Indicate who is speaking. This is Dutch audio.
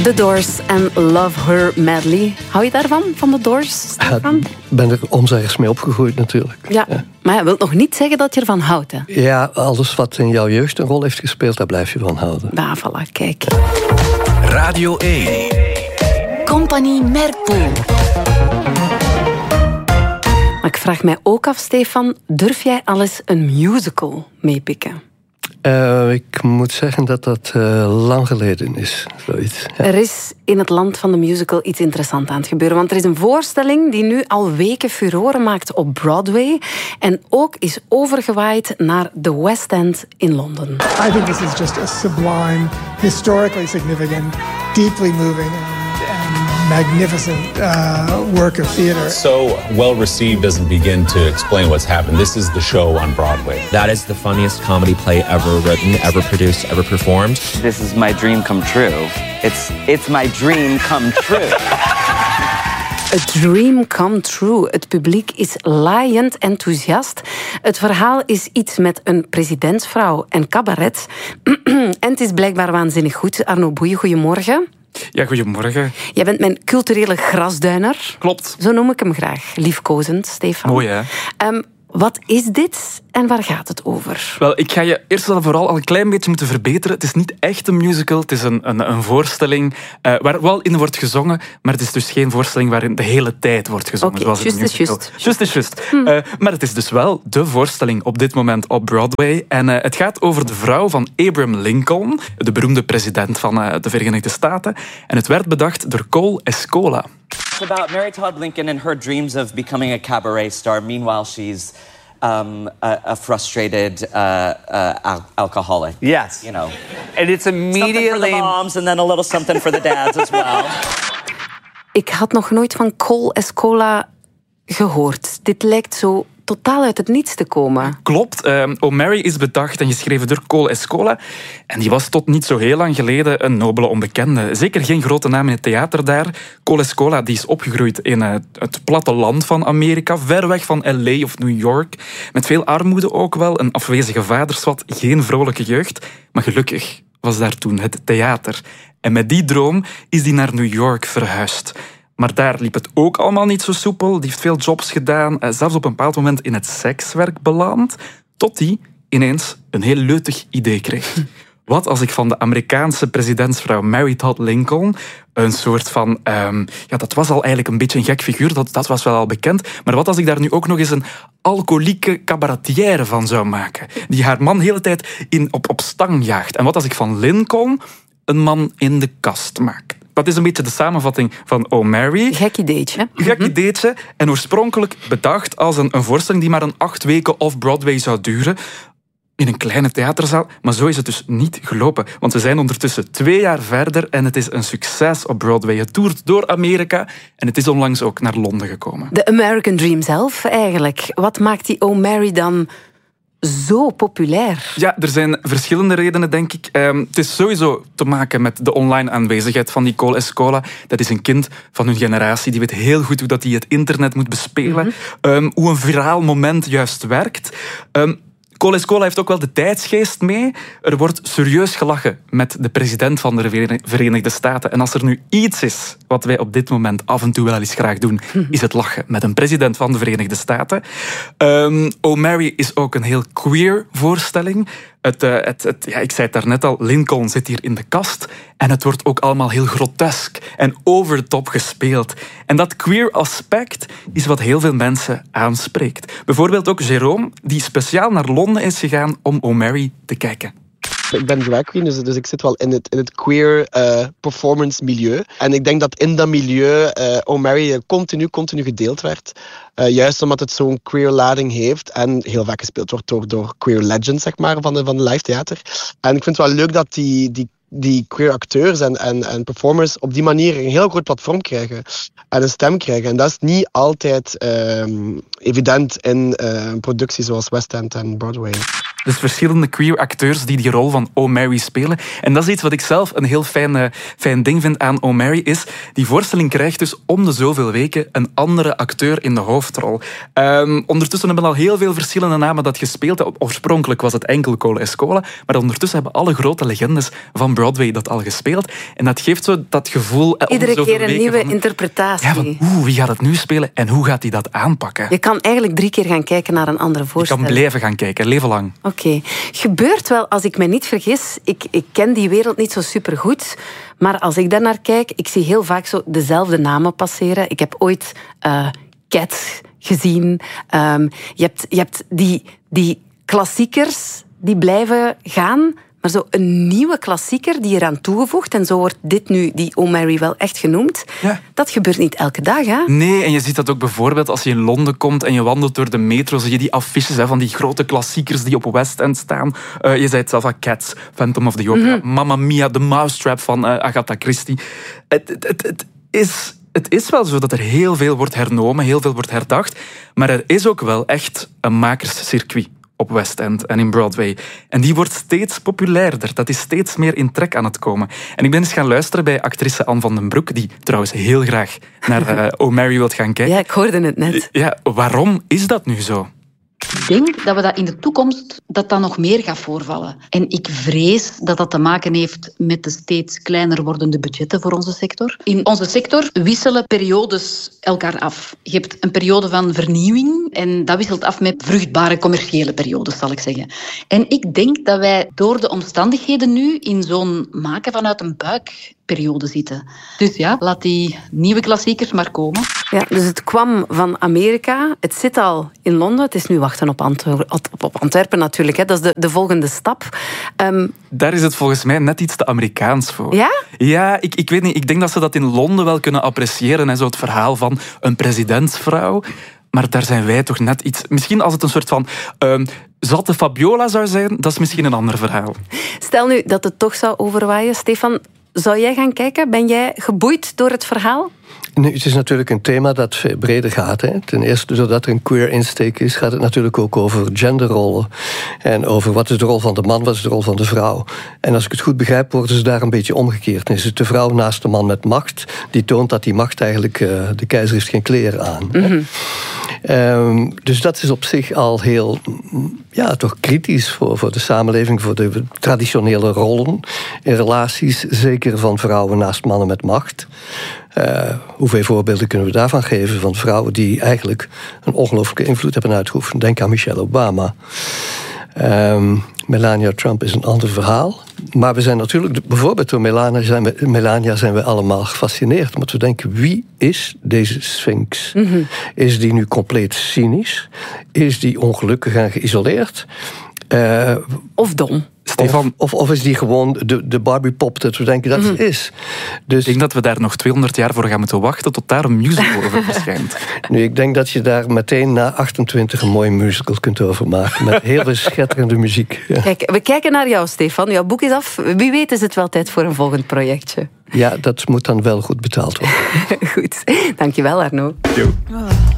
Speaker 1: The Doors en Love Her Madly. Hou je daarvan, van The Doors, Stefan?
Speaker 2: Ik ben er omzijds mee opgegroeid natuurlijk.
Speaker 1: Ja, maar je wilt nog niet zeggen dat je ervan houdt, hè?
Speaker 2: Ja, alles wat in jouw jeugd een rol heeft gespeeld, daar blijf je van houden.
Speaker 1: Daar, voilà, kijk.
Speaker 3: Radio 1.
Speaker 1: Compagnie Merkpoel. Maar ik vraag mij ook af, Stefan, durf jij al eens een musical meepikken?
Speaker 2: Ik moet zeggen dat dat lang geleden is, zoiets. Ja.
Speaker 1: Er is in het land van de musical iets interessants aan het gebeuren. Want er is een voorstelling die nu al weken furoren maakt op Broadway. En ook is overgewaaid naar de West End in Londen.
Speaker 4: I think this is just a sublime, historically significant, deeply moving and magnificent work of theater.
Speaker 5: So well received doesn't begin to explain what's happened. This is the show on Broadway.
Speaker 6: That is the funniest comedy play ever written, ever produced, ever performed.
Speaker 7: This is my dream come true. It's my dream come true.
Speaker 1: A dream come true. Het publiek is laaiend enthousiast. Het verhaal is iets met een presidentsvrouw en cabaret. En het is blijkbaar waanzinnig goed. Arno Boeien, goedemorgen.
Speaker 8: Ja, goedemorgen.
Speaker 1: Jij bent mijn culturele grasduiner.
Speaker 8: Klopt.
Speaker 1: Zo noem ik hem graag. Liefkozend, Stefan.
Speaker 8: Mooi, hè?
Speaker 1: Wat is dit en waar gaat het over?
Speaker 8: Wel, ik ga je eerst en vooral al een klein beetje moeten verbeteren. Het is niet echt een musical, het is een voorstelling waar wel in wordt gezongen, maar het is dus geen voorstelling waarin de hele tijd wordt gezongen.
Speaker 1: Oké,
Speaker 8: zoals
Speaker 1: juist
Speaker 8: een musical. Juist. Maar het is dus wel de voorstelling op dit moment op Broadway. En het gaat over de vrouw van Abraham Lincoln, de beroemde president van de Verenigde Staten. En het werd bedacht door Cole Escola.
Speaker 7: It's about Mary Todd Lincoln and her dreams of becoming a cabaret star. Meanwhile, she's a frustrated alcoholic.
Speaker 9: Yes.
Speaker 7: You know.
Speaker 9: And it's immediately...
Speaker 7: Something for the moms and then a little something for the dads as well.
Speaker 1: Ik had nog nooit van Cole Escola gehoord. Dit lijkt zo totaal uit het niets te komen.
Speaker 8: Klopt. O Mary is bedacht en geschreven door Cole Escola. En die was tot niet zo heel lang geleden een nobele onbekende. Zeker geen grote naam in het theater daar. Cole Escola die is opgegroeid in het platteland van Amerika, ver weg van L.A. of New York. Met veel armoede ook wel, een afwezige vaderschap, geen vrolijke jeugd. Maar gelukkig was daar toen het theater. En met die droom is hij naar New York verhuisd. Maar daar liep het ook allemaal niet zo soepel. Die heeft veel jobs gedaan, zelfs op een bepaald moment in het sekswerk beland, tot hij ineens een heel leutig idee kreeg. Wat als ik van de Amerikaanse presidentsvrouw Mary Todd Lincoln een soort van... dat was al eigenlijk een beetje een gek figuur, dat was wel al bekend. Maar wat als ik daar nu ook nog eens een alcoholieke cabaretière van zou maken, die haar man de hele tijd op stang jaagt. En wat als ik van Lincoln een man in de kast maak? Dat is een beetje de samenvatting van O Mary.
Speaker 1: Gek ideetje.
Speaker 8: Gek ideetje. En oorspronkelijk bedacht als een voorstelling die maar een 8 weken off-Broadway zou duren. In een kleine theaterzaal. Maar zo is het dus niet gelopen. Want we zijn ondertussen 2 jaar verder en het is een succes op Broadway. Het toert door Amerika en het is onlangs ook naar Londen gekomen.
Speaker 1: De American Dream zelf eigenlijk. Wat maakt die O Mary dan zo populair?
Speaker 8: Ja, er zijn verschillende redenen, denk ik. Het is sowieso te maken met de online aanwezigheid van die Cole Escola. Dat is een kind van hun generatie. Die weet heel goed hoe dat hij het internet moet bespelen. Hoe een viraal moment juist werkt. Cole Escola heeft ook wel de tijdsgeest mee. Er wordt serieus gelachen met de president van de Verenigde Staten. En als er nu iets is wat wij op dit moment af en toe wel eens graag doen, is het lachen met een president van de Verenigde Staten. O Mary is ook een heel queer voorstelling. Ik zei het daarnet al, Lincoln zit hier in de kast. En het wordt ook allemaal heel grotesk en over de top gespeeld. En dat queer aspect is wat heel veel mensen aanspreekt. Bijvoorbeeld ook Jérôme, die speciaal naar Londen is gegaan om O Mary te kijken.
Speaker 10: Ik ben drag queen, dus ik zit wel in het queer performance milieu. En ik denk dat in dat milieu O Mary continu gedeeld werd. Juist omdat het zo'n queer lading heeft en heel vaak gespeeld wordt door queer legends, zeg maar, van de live theater. En ik vind het wel leuk dat die queer acteurs en performers op die manier een heel groot platform krijgen en een stem krijgen. En dat is niet altijd evident in producties zoals West End en Broadway.
Speaker 8: Dus verschillende queer acteurs die rol van Oh Mary spelen. En dat is iets wat ik zelf een heel fijn ding vind aan Oh Mary, is die voorstelling krijgt dus om de zoveel weken een andere acteur in de hoofdrol. Ondertussen hebben al heel veel verschillende namen dat gespeeld. Oorspronkelijk was het enkel Cole Escola, maar ondertussen hebben alle grote legendes van Broadway dat al gespeeld. En dat geeft zo dat gevoel...
Speaker 1: Iedere keer een nieuwe interpretatie.
Speaker 8: Ja, van wie gaat het nu spelen en hoe gaat hij dat aanpakken?
Speaker 1: Je kan eigenlijk 3 keer gaan kijken naar een andere voorstelling.
Speaker 8: Je kan blijven gaan kijken, leven lang.
Speaker 1: Oké. Gebeurt wel, als ik me niet vergis, ik ken die wereld niet zo supergoed, maar als ik daar naar kijk, ik zie heel vaak zo dezelfde namen passeren. Ik heb ooit Cats gezien. Je hebt die klassiekers die blijven gaan, maar zo een nieuwe klassieker die eraan toegevoegd, en zo wordt dit nu, die Oh Mary, wel echt genoemd. Ja. Dat gebeurt niet elke dag, hè?
Speaker 8: Nee, en je ziet dat ook bijvoorbeeld als je in Londen komt en je wandelt door de metro, zie je die affiches van die grote klassiekers die op West End staan. Je zei het zelf al, Cats, Phantom of the Opera, Mamma Mia, The Mousetrap van Agatha Christie. Het is wel zo dat er heel veel wordt hernomen, heel veel wordt herdacht, maar er is ook wel echt een makerscircuit op West End en in Broadway. En die wordt steeds populairder. Dat is steeds meer in trek aan het komen. En ik ben eens gaan luisteren bij actrice Anne van den Broek, die trouwens heel graag naar Oh Mary wilt gaan kijken.
Speaker 1: Ja, ik hoorde het net.
Speaker 8: Ja, waarom is dat nu zo?
Speaker 9: Ik denk dat we dat in de toekomst dat nog meer gaat voorvallen. En ik vrees dat dat te maken heeft met de steeds kleiner wordende budgetten voor onze sector. In onze sector wisselen periodes elkaar af. Je hebt een periode van vernieuwing en dat wisselt af met vruchtbare commerciële periodes, zal ik zeggen. En ik denk dat wij door de omstandigheden nu in zo'n maken vanuit een buikperiode zitten. Dus ja, laat die nieuwe klassiekers maar komen.
Speaker 1: Ja, dus het kwam van Amerika. Het zit al in Londen. Het is nu wachten op Antwerpen natuurlijk. Hè. Dat is de volgende stap.
Speaker 8: Daar is het volgens mij net iets te Amerikaans voor.
Speaker 1: Ja?
Speaker 8: Ja, ik weet niet. Ik denk dat ze dat in Londen wel kunnen appreciëren. En zo het verhaal van een presidentsvrouw. Maar daar zijn wij toch net iets... Misschien als het een soort van zatte Fabiola zou zijn, dat is misschien een ander verhaal.
Speaker 1: Stel nu dat het toch zou overwaaien. Stefan, zou jij gaan kijken? Ben jij geboeid door het verhaal?
Speaker 2: Nee, het is natuurlijk een thema dat veel breder gaat. Hè. Ten eerste, doordat er een queer insteek is, gaat het natuurlijk ook over genderrollen. En over wat is de rol van de man, wat is de rol van de vrouw. En als ik het goed begrijp, worden ze daar een beetje omgekeerd. Dan is het de vrouw naast de man met macht, die toont dat die macht eigenlijk... de keizer heeft geen kleren aan. Mm-hmm. Dus dat is op zich al heel... ja, toch kritisch voor de samenleving, voor de traditionele rollen in relaties, zeker van vrouwen naast mannen met macht. Hoeveel voorbeelden kunnen we daarvan geven van vrouwen die eigenlijk een ongelooflijke invloed hebben uitgeoefend? Denk aan Michelle Obama. Melania Trump is een ander verhaal. Maar we zijn natuurlijk, bijvoorbeeld door Melania zijn we allemaal gefascineerd. Omdat we denken, wie is deze Sphinx? Mm-hmm. Is die nu compleet cynisch? Is die ongelukkig en geïsoleerd?
Speaker 1: Of dom.
Speaker 8: Stefan.
Speaker 2: Of is die gewoon de Barbie-pop dat we denken dat het is? Dus...
Speaker 8: Ik denk dat we daar nog 200 jaar voor gaan moeten wachten tot daar een musical over verschijnt.
Speaker 2: Nu, ik denk dat je daar meteen na 28 een mooie musical kunt over maken. Met heel veel schetterende muziek. Ja.
Speaker 1: Kijk, we kijken naar jou, Stefan. Jouw boek is af. Wie weet is het wel tijd voor een volgend projectje.
Speaker 2: Ja, dat moet dan wel goed betaald worden.
Speaker 1: Goed. Dankjewel, Arno.
Speaker 8: Jo.